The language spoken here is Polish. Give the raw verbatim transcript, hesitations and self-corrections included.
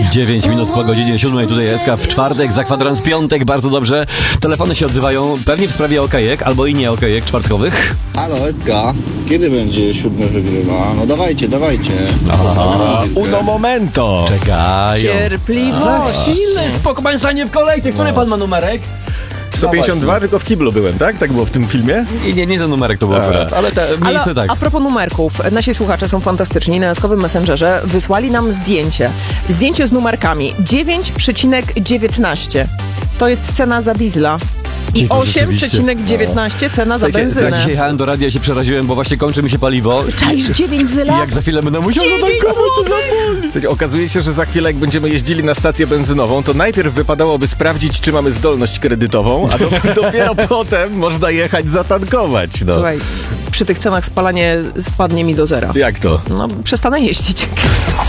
dziewięć minut po godzinie siódmej, tutaj S K w czwartek, za kwadrans piątek, bardzo dobrze. Telefony się odzywają, pewnie w sprawie okejek, albo i nie okejek czwartkowych. Halo S K, kiedy będzie siódmy wygrywa? No dawajcie, dawajcie. Aha, uno momento. Czekają. Cierpliwość. Za chwilę, spoko, pan stanie w kolejce. Który pan ma numerek? sto pięćdziesiąt dwa, tylko w kiblu byłem, tak? Tak było w tym filmie? Nie, nie, nie ten numerek to był akurat, ale te miejsce Ale tak. a propos numerków, nasi słuchacze są fantastyczni. Na jaskowym Messengerze wysłali nam zdjęcie. Zdjęcie z numerkami dziewięć przecinek dziewiętnaście. To jest cena za diesla. I Cicho, osiem przecinek dziewiętnaście cena za Słuchajcie, benzynę. jak dzisiaj jechałem do radia, się przeraziłem, bo właśnie kończy mi się paliwo. Czaisz dziewięć I zyla? jak za chwilę będę musiał dziewięć zatankować, to złotych! Słuchajcie, okazuje się, że za chwilę jak będziemy jeździli na stację benzynową, to najpierw wypadałoby sprawdzić, czy mamy zdolność kredytową, a do, dopiero potem można jechać zatankować. No. Słuchaj, przy tych cenach spalanie spadnie mi do zera. Jak to? No, przestanę jeździć.